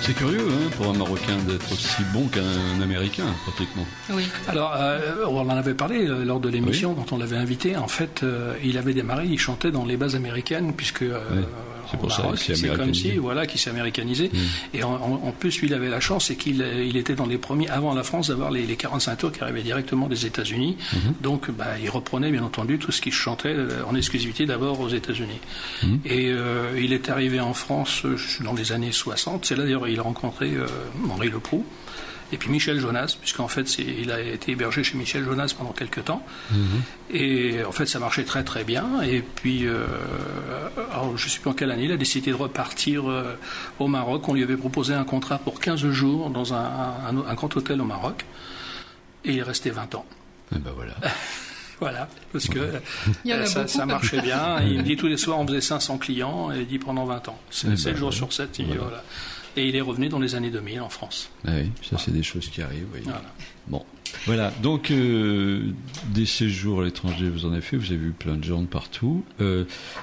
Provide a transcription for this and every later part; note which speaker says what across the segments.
Speaker 1: C'est curieux pour un Marocain d'être aussi bon qu'un Américain, pratiquement.
Speaker 2: Oui.
Speaker 3: Alors, on en avait parlé lors de l'émission dont on l'avait invité. En fait, il avait démarré, il chantait dans les bases américaines, puisque
Speaker 1: c'est pour ça
Speaker 3: Maroc, c'est comme si, qui s'est américanisé. Et en plus, lui, il avait la chance, c'est qu'il était dans les premiers, avant la France, d'avoir les 45 tours qui arrivaient directement des États-Unis. Donc, il reprenait, bien entendu, tout ce qu'il chantait en exclusivité d'abord aux États-Unis. Et il est arrivé en France dans les années 60. C'est là, d'ailleurs, il a rencontré Henri Leproux. Et puis Michel Jonas, puisqu'en fait, il a été hébergé chez Michel Jonas pendant quelques temps. Et en fait, ça marchait très très bien. Et puis, alors, je ne sais plus en quelle année, il a décidé de repartir au Maroc. On lui avait proposé un contrat pour 15 jours dans un grand hôtel au Maroc. Et il est resté 20 ans.
Speaker 1: Et ben voilà.
Speaker 3: Voilà, parce que ça marchait bien. Il me dit tous les soirs, on faisait 500 clients, et il dit pendant 20 ans. 7 jours sur 7, il dit voilà. Et il est revenu dans les années 2000 en France.
Speaker 1: Ah oui, ça c'est des choses qui arrivent. Oui.
Speaker 3: Voilà.
Speaker 1: Bon, voilà. Donc des séjours à l'étranger, vous en avez fait, vous avez vu plein de gens de partout. Je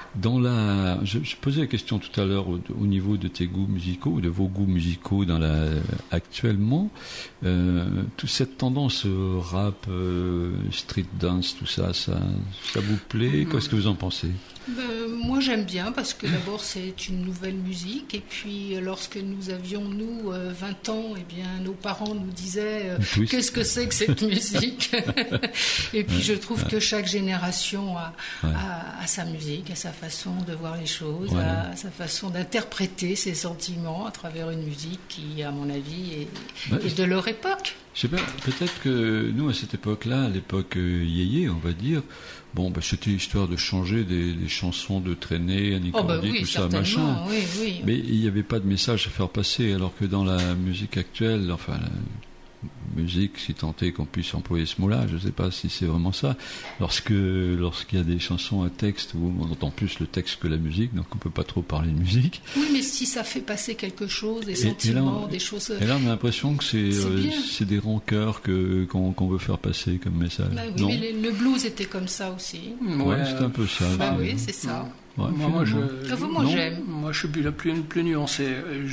Speaker 1: posais la question tout à l'heure au niveau de tes goûts musicaux, ou de vos goûts musicaux actuellement. Toute cette tendance rap, street dance, tout ça, ça vous plaît? Qu'est-ce que vous en pensez?
Speaker 2: Moi j'aime bien parce que d'abord c'est une nouvelle musique et puis lorsque nous avions 20 ans, eh bien nos parents nous disaient qu'est-ce que c'est que cette musique et puis je trouve que chaque génération a sa musique, a sa façon de voir les choses, a sa façon d'interpréter ses sentiments à travers une musique qui à mon avis est de leur époque.
Speaker 1: Je sais pas, peut-être que nous à cette époque-là, à l'époque yéyé on va dire, c'était histoire de changer des chansons de traîner, Annie Cordy, tout ça, machin.
Speaker 2: Oui.
Speaker 1: Mais il n'y avait pas de message à faire passer, alors que dans la musique actuelle, enfin, la musique, si tant est qu'on puisse employer ce mot-là, je ne sais pas si c'est vraiment ça. Lorsqu'il y a des chansons à texte, où on entend plus le texte que la musique, donc on ne peut pas trop parler de musique.
Speaker 2: Oui, mais si ça fait passer quelque chose, des sentiments, des choses...
Speaker 1: Et là, on a l'impression que c'est des rancœurs qu'on veut faire passer comme message.
Speaker 2: Oui, mais le blues était comme ça aussi.
Speaker 1: Ouais, c'est un peu ça.
Speaker 2: Oui, c'est ça.
Speaker 1: Ouais,
Speaker 3: moi,
Speaker 2: j'aime.
Speaker 3: Moi, je suis plus nuancé.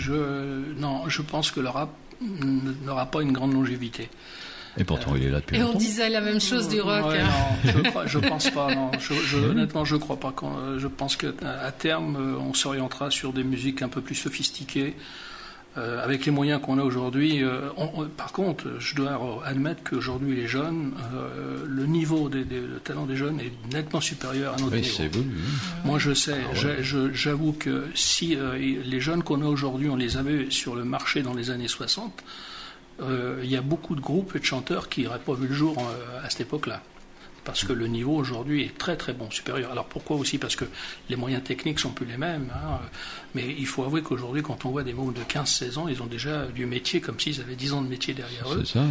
Speaker 3: Je pense que le rap n'aura pas une grande longévité.
Speaker 1: Et pourtant, il est là depuis longtemps.
Speaker 2: Et on disait la même chose du rock.
Speaker 3: Non, je pense pas. Non. Honnêtement, je crois pas. Je pense qu'à terme, on s'orientera sur des musiques un peu plus sophistiquées. Avec les moyens qu'on a aujourd'hui, par contre, je dois admettre qu'aujourd'hui les jeunes, le niveau le talent des jeunes est nettement supérieur à notre niveau.
Speaker 1: Ça évolue.
Speaker 3: Moi, je sais. J'avoue que si les jeunes qu'on a aujourd'hui, on les avait sur le marché dans les années 60, il y a beaucoup de groupes et de chanteurs qui n'auraient pas vu le jour à cette époque-là. Parce que le niveau aujourd'hui est très très bon, supérieur. Alors pourquoi aussi? Parce que les moyens techniques sont plus les mêmes. Mais il faut avouer qu'aujourd'hui, quand on voit des mômes de 15-16 ans, ils ont déjà du métier comme s'ils avaient 10 ans de métier derrière eux.
Speaker 1: C'est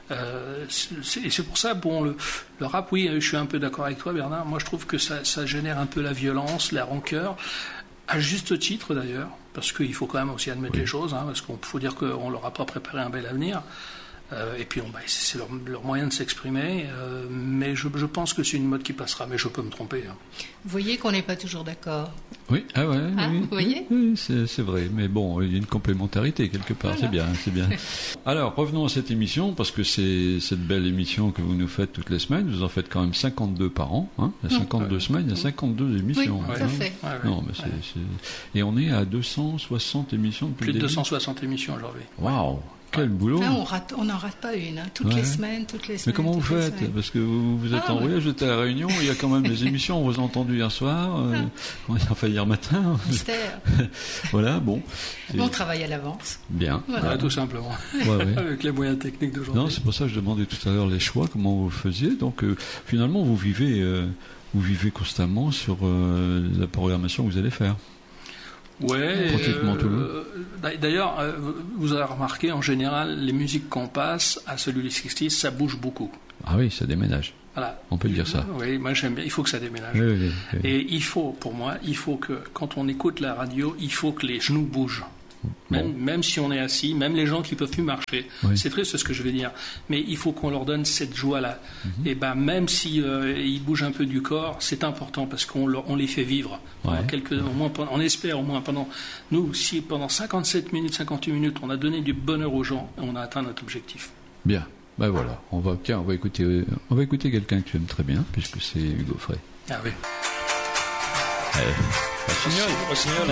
Speaker 1: ça,
Speaker 3: c'est pour ça, le rap, oui, je suis un peu d'accord avec toi, Bernard. Moi, je trouve que ça génère un peu la violence, la rancœur. À juste titre d'ailleurs, parce qu'il faut quand même aussi admettre les choses, parce qu'il faut dire qu'on leur a pas préparé un bel avenir. Et puis c'est leur moyen de s'exprimer, mais je pense que c'est une mode qui passera, mais je peux me tromper.
Speaker 2: Vous voyez qu'on n'est pas toujours d'accord.
Speaker 1: Oui, oui.
Speaker 2: Vous voyez
Speaker 1: oui, c'est vrai, mais bon, il y a une complémentarité quelque part, voilà. C'est bien. Alors, revenons à cette émission, parce que c'est cette belle émission que vous nous faites toutes les semaines, vous en faites quand même 52 par an, il y a 52 semaines, il y a 52 émissions.
Speaker 2: Oui, tout à fait.
Speaker 1: Non, mais Et on est à 260 émissions depuis
Speaker 3: le début. Plus de 260 émissions aujourd'hui.
Speaker 1: Waouh! Quel boulot!
Speaker 2: Là, on n'en rate pas une, toutes les semaines.
Speaker 1: Mais comment vous faites? Parce que vous êtes en voyage, vous êtes à la Réunion, il y a quand même des émissions, on vous a entendu hier soir, hier matin.
Speaker 2: Mystère.
Speaker 1: Voilà, bon.
Speaker 2: On travaille à l'avance.
Speaker 1: Bien.
Speaker 3: Voilà, tout simplement. Avec les moyens techniques d'aujourd'hui.
Speaker 1: Non, c'est pour ça que je demandais tout à l'heure les choix, comment vous le faisiez. Donc, finalement, vous vivez constamment sur la programmation que vous allez faire.
Speaker 3: Ouais.
Speaker 1: Pratiquement tout
Speaker 3: d'ailleurs, vous avez remarqué, en général, les musiques qu'on passe à celui-là 60, ça bouge beaucoup.
Speaker 1: Ah oui, ça déménage.
Speaker 3: Voilà.
Speaker 1: On peut dire ça.
Speaker 3: Oui, moi j'aime bien. Il faut que ça déménage.
Speaker 1: Oui.
Speaker 3: Et pour moi, il faut que, quand on écoute la radio, il faut que les genoux bougent. Même si on est assis, même les gens qui peuvent plus marcher.
Speaker 1: Oui.
Speaker 3: C'est triste ce que je veux dire, mais il faut qu'on leur donne cette joie-là. Et même si ils bougent un peu du corps, c'est important parce qu'on les fait vivre. On espère au moins pendant 57 minutes, 58 minutes, on a donné du bonheur aux gens et on a atteint notre objectif.
Speaker 1: Bien. Ben voilà. On va écouter quelqu'un que tu aimes très bien puisque c'est Hugo Frey.
Speaker 3: Ah oui.
Speaker 4: Rossignol.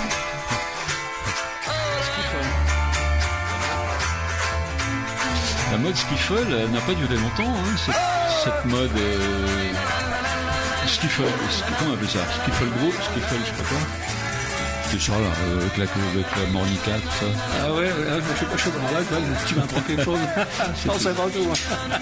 Speaker 1: La mode skiffle n'a pas duré longtemps, cette mode skiffle, comment on appelle ça? Skiffle group, skiffle, je sais pas quoi. C'est ça là, avec la mornica, tout ça.
Speaker 3: Ah ouais, je sais pas, là, tu m'as appris quelque chose. Je pense à tout.